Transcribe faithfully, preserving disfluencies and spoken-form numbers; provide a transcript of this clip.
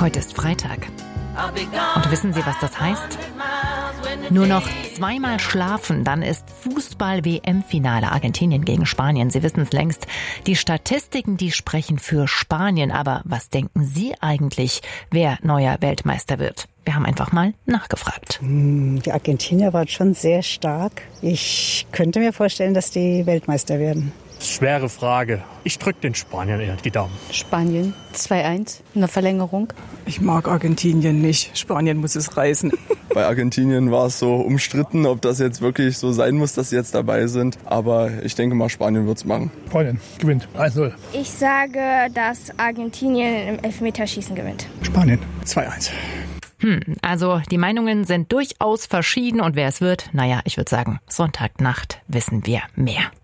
Heute ist Freitag. Und wissen Sie, was das heißt? Nur noch zweimal schlafen, dann ist Fußball-W M-Finale Argentinien gegen Spanien. Sie wissen es längst. Die Statistiken, die sprechen für Spanien. Aber was denken Sie eigentlich, wer neuer Weltmeister wird? Wir haben einfach mal nachgefragt. Die Argentinier waren schon sehr stark. Ich könnte mir vorstellen, dass die Weltmeister werden. Schwere Frage. Ich drücke den Spaniern eher die Daumen. Spanien zwei eins in der Verlängerung. Ich mag Argentinien nicht. Spanien muss es reißen. Bei Argentinien war es so umstritten, ob das jetzt wirklich so sein muss, dass sie jetzt dabei sind. Aber ich denke mal, Spanien wird es machen. Spanien gewinnt eins null. Ich sage, dass Argentinien im Elfmeterschießen gewinnt. Spanien zwei eins. Hm, also die Meinungen sind durchaus verschieden und wer es wird, naja, ich würde sagen, Sonntagnacht wissen wir mehr.